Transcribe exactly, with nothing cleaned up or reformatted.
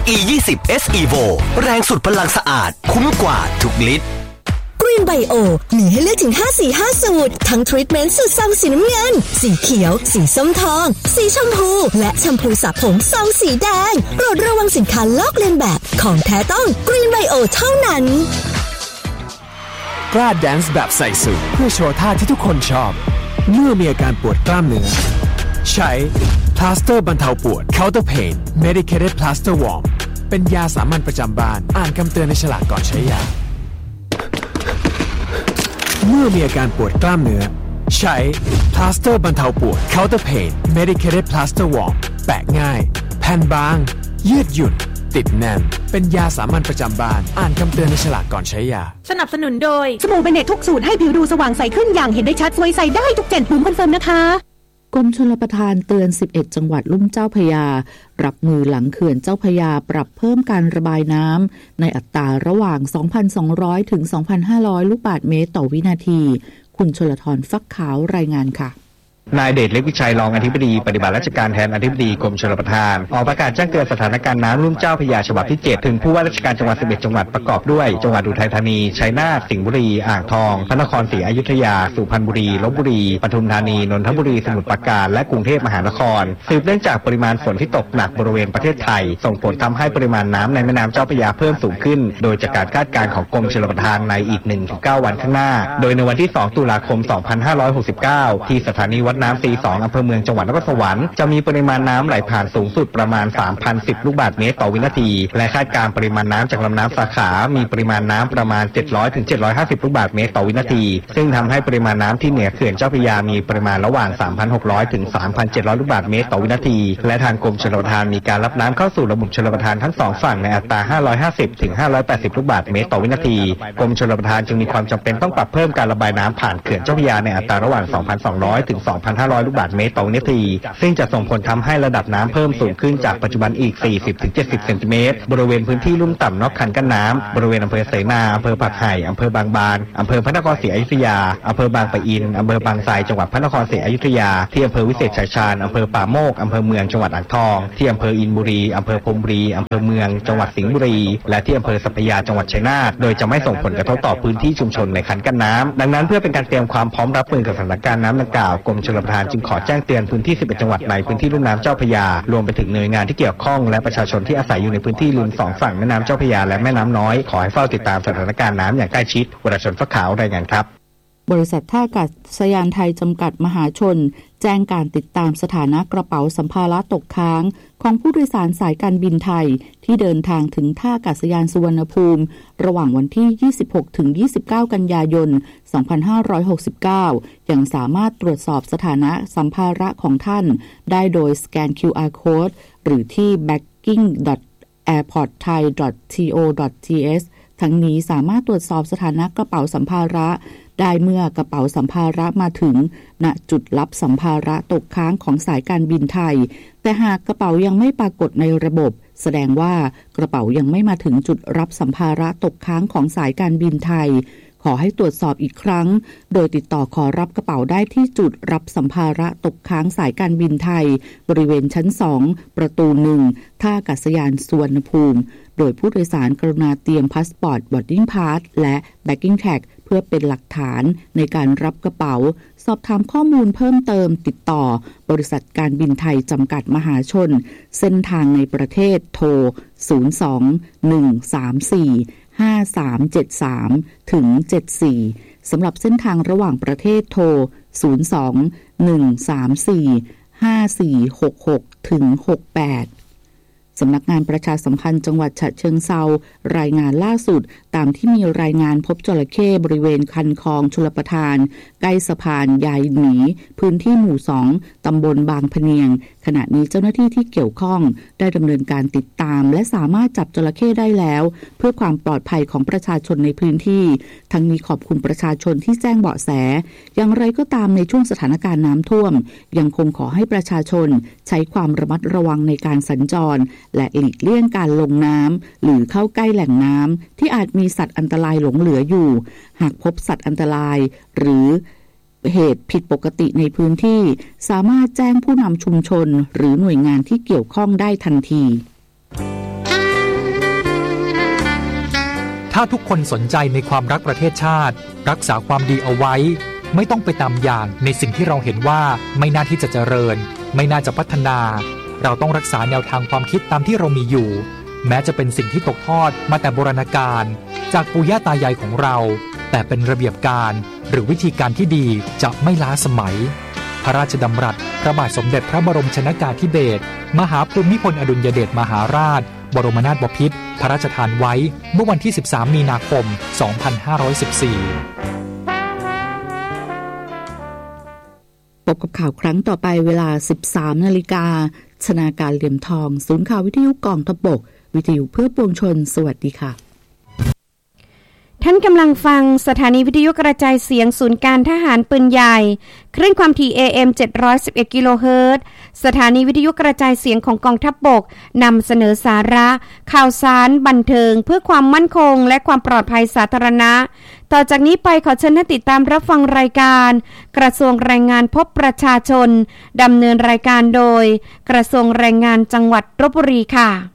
อี ยี่สิบ เอส Evo แรงสุดพลังสะอาดคุ้มกว่าทุกลิตร Green Bio มีให้เลือกถึงห้าสีห้าสูตรทั้งทรีทเมนต์สูตรซองสีน้ำเงินสีเขียวสีส้มทองสีชมพูและแชมพูสระผมซองสีแดงโปรดระวังสินค้าลอกเลียนแบบของแท้ต้อง Green Bio เท่านั้นกล้าแดนซ์แบบใส่สูทเพื่อโชว์ท่าที่ทุกคนชอบเมื่อมีอาการปวดกล้ามเนื้อใช้พลาสเตอร์บรรเทาปวด Counter Pain Medicated Plaster Warm เป็นยาสามัญประจำบ้านอ่านคำเตือนในฉลากก่อนใช้ยาเมื่อมีอาการปวดกล้ามเนื้อใช้พลาสเตอร์บรรเทาปวด Counter Pain Medicated Plaster Warm แปะง่ายแผ่นบางยืดหยุ่นติดแน่นเป็นยาสามัญประจำบ้านอ่านคำเตือนในฉลากก่อนใช้ยาสนับสนุนโดยสบู่เบเนตทุกสูตรให้ผิวดูสว่างใสขึ้นอย่างเห็นได้ชัดสวยใสได้ทุกเจ็ดปุ่มคอนเฟิร์มนะคะกรมชลประทานเตือนสิบเอ็ดจังหวัดลุ่มเจ้าพระยารับมือหลังเขื่อนเจ้าพระยาปรับเพิ่มการระบายน้ำในอัตราระหว่าง สองพันสองร้อย ถึง สองพันห้าร้อย ลูกบาศก์เมตรต่อวินาทีคุณชลธรฟักขาวรายงานค่ะนายเดชเล็กวิชัยรองอธิบดีปฏิบัติราชการแทนอธิบดีกรมชลประทานออกประกาศแจ้งเตือนสถานการณ์น้ำลุ่มเจ้าพระยาฉบับที่เจ็ดถึงผู้ว่าราชการจังหวัดสิบเอ็ดจังหวัดประกอบด้วยจังหวัดอุทัยธานีชัยนาทสิงห์บุรีอ่างทองพระนครศรีอยุธยาสุพรรณบุรีลพบุรีปทุมธานีนนทบุรีสมุทรปราการและกรุงเทพมหานครสืบเนื่องจากปริมาณฝนที่ตกหนักบริเวณประเทศไทยส่งผลทำให้ปริมาณน้ำในแม่น้ำเจ้าพระยาเพิ่มสูงขึ้นโดยจากการคาดการณ์ของกรมชลประทานในอีก หนึ่งถึงเก้า วันข้างหน้าโดยในวันที่สองตุลาคมสองพันห้าร้อยหกสิบเก้าที่สถานีวัดน้ำตีสองอำเภอเมืองจังหวัดนครสวรรค์จะมีปริมาณน้ำไหลผ่านสูงสุดประมาณ สามพันสิบ ลูกบาศก์เมตรต่อวินาทีและคาดการณ์ปริมาณน้ำจากลำน้ำสาขามีปริมาณน้ำประมาณ เจ็ดร้อยถึงเจ็ดร้อยห้าสิบ ลูกบาศก์เมตรต่อวินาทีซึ่งทำให้ปริมาณน้ำที่เหนือเขื่อนเจ้าพระยามีปริมาณระหว่าง สามพันหกร้อย ถึง สามพันเจ็ดร้อย ลูกบาศก์เมตรต่อวินาทีและทางกรมชลประทานมีการรับน้ำเข้าสู่ระบบชลประทานทั้งสองฝั่งในอัตรา ห้าร้อยห้าสิบ ถึง ห้าร้อยแปดสิบ ลูกบาศก์เมตรต่อวินาทีกรมชลประทานจึงมีความจำเป็นต้องปรับเพิ่มการระบายน้ำผ่านเขื่อนเจ้าพระยาในอัตราระหว่าง สองพันสองร้อย ถึง สองพันห้าร้อย ลูกบาศก์เมตรต่อวินาทีซึ่งจะส่งผลทำให้ระดับน้ำเพิ่มสูงขึ้นจากปัจจุบันอีก สี่สิบถึงเจ็ดสิบ เซนติเมตรบริเวณพื้นที่ลุ่มต่ำนอกคันกั้นน้ำบริเวณอำเภอเสนาอำเภอผักไห่อำเภอบางบานอำเภอพระนครศรีอยุธยาอำเภอบางปะอินอำเภอบางไทรจังหวัดพระนครศรีอยุธยาที่อำเภอวิเศษชัยชาญอำเภอป่าโมกอำเภอเมืองจังหวัดอ่างทองที่อำเภออินบุรีอำเภอพรหมบุรีอำเภอเมืองจังหวัดสิงห์บุรีและที่อำเภอสัพพยาจังหวัดชัยนาทโดยจะไม่ส่งผลกระทบต่อพื้นที่ชุมชนในคันกั้นน้ำดังนั้นเพื่อเป็นการเตรียมความพร้อมรับมือกับสถานการณ์น้ำดังกล่าวกรมชลประทานจึงขอแจ้งเตือนพื้นที่สิบเอ็ดจังหวัดในพื้นที่ลุ่มน้ำเจ้าพระยารวมไปถึงหน่วยงานที่เกี่ยวข้องและประชาชนที่อาศัยอยู่ในพื้นที่ริมสองฝั่งแม่น้ำเจ้าพระยาและแม่น้ำน้อยขอให้เฝ้าติดตามสถานการณ์น้ำอย่างใกล้ชิดวรชนฟ้าขาวรายงานครับบริษัทท่าอากาศยานไทยจำกัดมหาชนแจ้งการติดตามสถานะกระเป๋าสัมภาระตกค้างของผู้โดยสารสายการบินไทยที่เดินทางถึงท่าอากาศยานสุวรรณภูมิระหว่างวันที่ยี่สิบหกถึงยี่สิบเก้ากันยายนสองพันห้าร้อยหกสิบเก้ายังสามารถตรวจสอบสถานะสัมภาระของท่านได้โดยสแกน คิว อาร์ Code หรือที่ แบ็คกิ้ง ดอท แอร์พอร์ตไทย ดอท ที โอ ดอท ที เอส ทั้งนี้สามารถตรวจสอบสถานะกระเป๋าสัมภาระได้เมื่อกระเป๋าสัมภาระมาถึงณจุดรับสัมภาระตกค้างของสายการบินไทยแต่หากกระเป๋ายังไม่ปรากฏในระบบแสดงว่ากระเป๋ายังไม่มาถึงจุดรับสัมภาระตกค้างของสายการบินไทยขอให้ตรวจสอบอีกครั้งโดยติดต่อขอรับกระเป๋าได้ที่จุดรับสัมภาระตกค้างสายการบินไทยบริเวณชั้นสองประตูหนึ่งท่าอากาศยานสุวรรณภูมิโดยผู้โดยสารกรุณาเตรียมพาสปอร์ตบอร์ดดิ้งพาสและแบ็คกิ้งแท็กเพื่อเป็นหลักฐานในการรับกระเป๋าสอบถามข้อมูลเพิ่มเติมติดต่อบริษัทการบินไทยจำกัดมหาชนเส้นทางในประเทศโทรศูนย์ สอง หนึ่ง สาม สี่ ห้า สาม เจ็ด สาม ถึง เจ็ด สี่สำหรับเส้นทางระหว่างประเทศโทรศูนย์ สอง หนึ่ง สาม สี่ ห้า สี่ หก หก ถึง หก แปดสำนักงานประชาสัมพันธ์จังหวัดฉะเชิงเทรารายงานล่าสุดตามที่มีรายงานพบจระเข้บริเวณคันคลองชลประทานใกล้สะพานยายหนีพื้นที่หมู่สองตำบลบางพะเนียงขณะนี้เจ้าหน้าที่ที่เกี่ยวข้องได้ดำเนินการติดตามและสามารถจับจระเข้ได้แล้วเพื่อความปลอดภัยของประชาชนในพื้นที่ทั้งนี้ขอบคุณประชาชนที่แจ้งเบาะแสอย่างไรก็ตามในช่วงสถานการณ์น้ำท่วมยังคงขอให้ประชาชนใช้ความระมัดระวังในการสัญจรและหลีกเลี่ยงการลงน้ำหรือเข้าใกล้แหล่งน้ำที่อาจมีสัตว์อันตรายหลงเหลืออยู่หากพบสัตว์อันตรายหรือเหตุผิดปกติในพื้นที่สามารถแจ้งผู้นำชุมชนหรือหน่วยงานที่เกี่ยวข้องได้ทันทีาทุกคนสนใจในความรักประเทศชาติรักษาความดีเอาไว้ไม่ต้องไปตามอย่างในสิ่งที่เราเห็นว่าไม่น่าที่จะเจริญไม่น่าจะพัฒนาเราต้องรักษาแนวทางความคิดตามที่เรามีอยู่แม้จะเป็นสิ่งที่ตกทอดมาแต่โบราณกาลจากปู่ย่าตายายของเราแต่เป็นระเบียบการหรือวิธีการที่ดีจะไม่ล้าสมัยพระราชดำรัสพระบาทสมเด็จพระบรมชนกาธิเบศรมหาภูมิพลอดุลยเดชมหาราชบรมนาถบพิตรพระราชทานไว้เมื่อวันที่สิบสามมีนาคมสองพันห้าร้อยสิบสี่พบกับข่าวครั้งต่อไปเวลา สิบสามนาฬิกาชนาการเหลี่ยมทองศูนย์ข่าววิทยุกองทพบกวิทยุเพื่อปวงชนสวัสดีค่ะท่านกำลังฟังสถานีวิทยุกระจายเสียงศูนย์การทหารปืนใหญ่คลื่นความถี่ เอ เอ็ม เจ็ดร้อยสิบเอ็ด กิโลเฮิรตซ์สถานีวิทยุกระจายเสียงของกองทัพบกนำเสนอสาระข่าวสารบันเทิงเพื่อความมั่นคงและความปลอดภัยสาธารณะต่อจากนี้ไปขอเชิญท่านติดตามรับฟังรายการกระทรวงแรงงานพบประชาชนดำเนินรายการโดยกระทรวงแรงงานจังหวัดลพบุรีค่ะ